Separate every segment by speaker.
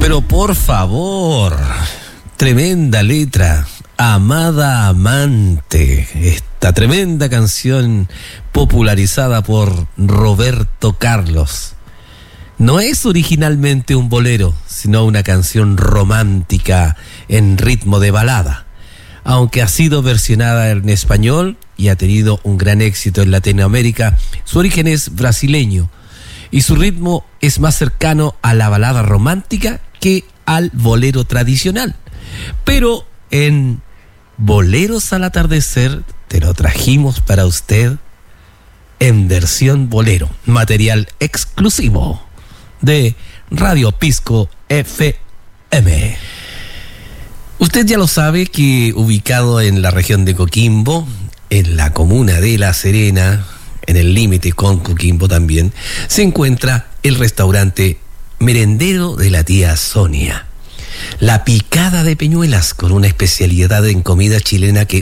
Speaker 1: Pero por favor, tremenda letra, Amada Amante, esta tremenda canción popularizada por Roberto Carlos. No es originalmente un bolero, sino una canción romántica en ritmo de balada. Aunque ha sido versionada en español y ha tenido un gran éxito en Latinoamérica, su origen es brasileño y su ritmo es más cercano a la balada romántica que al bolero tradicional. Pero en Boleros al Atardecer te lo trajimos para usted en versión bolero, material exclusivo de Radio Pisco FM. Usted ya lo sabe que ubicado en la región de Coquimbo, en la comuna de La Serena, en el límite con Coquimbo también, se encuentra el restaurante Merendero de la Tía Sonia. La picada de peñuelas con una especialidad en comida chilena que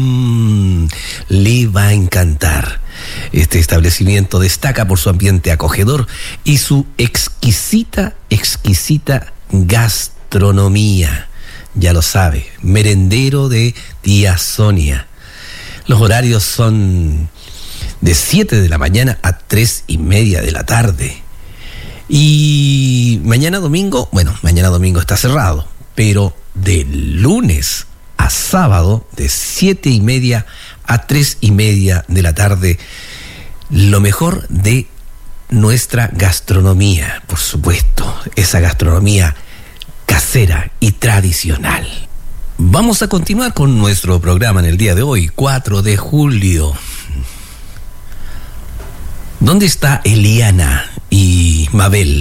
Speaker 1: le va a encantar. Este establecimiento destaca por su ambiente acogedor y su exquisita gastronomía. Ya lo sabe, Merendero de Tía Sonia. Los horarios son de 7 de la mañana a 3:30 de la tarde. Y mañana domingo está cerrado, pero de lunes a sábado, de 7:30 a 3:30 de la tarde, lo mejor de nuestra gastronomía, por supuesto, esa gastronomía casera y tradicional. Vamos a continuar con nuestro programa en el día de hoy, 4 de julio. ¿Dónde está Eliana y Mabel?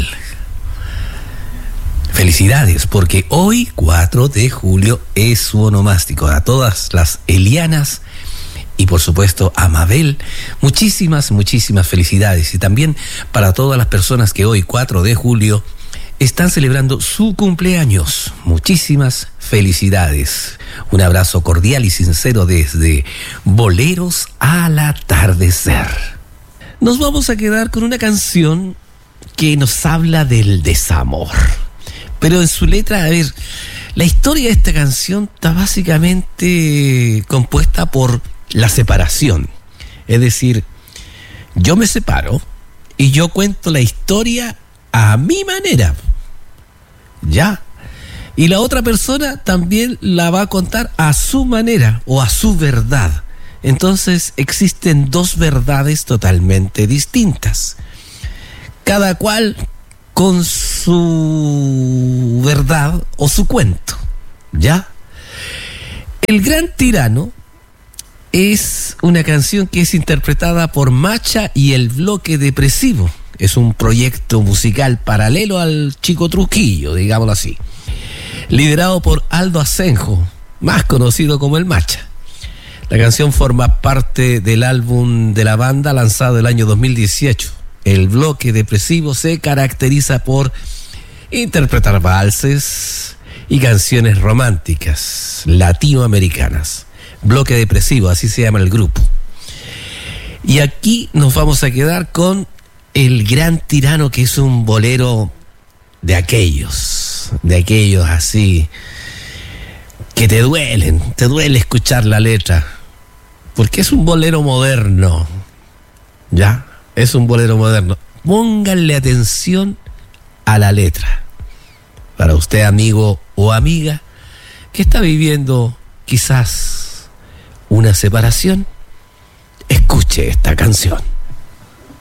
Speaker 1: Felicidades, porque hoy, 4 de julio, es su onomástico. A todas las Elianas y, por supuesto, a Mabel, muchísimas felicidades. Y también para todas las personas que hoy, 4 de julio, están celebrando su cumpleaños. Muchísimas felicidades. Un abrazo cordial y sincero desde Boleros al Atardecer. Nos vamos a quedar con una canción que nos habla del desamor. Pero en su letra, a ver, la historia de esta canción está básicamente compuesta por la separación. Es decir, yo me separo y yo cuento la historia a mi manera, ¿ya? Y la otra persona también la va a contar a su manera o a su verdad. Entonces existen dos verdades totalmente distintas, cada cual con su verdad o su cuento, ¿ya? El Gran Tirano es una canción que es interpretada por Macha y el Bloque Depresivo. Es un proyecto musical paralelo al Chico Trujillo, digámoslo así, liderado por Aldo Asenjo, más conocido como el Macha. La canción forma parte del álbum de la banda lanzado el año 2018. El Bloque Depresivo se caracteriza por interpretar valses y canciones románticas latinoamericanas. Bloque Depresivo, así se llama el grupo. Y aquí nos vamos a quedar con El Gran Tirano, que es un bolero de aquellos así que te duele escuchar la letra, porque es un bolero moderno, ¿ya? Es un bolero moderno. Pónganle atención a la letra. Para usted, amigo o amiga, que está viviendo quizás una separación, escuche esta canción.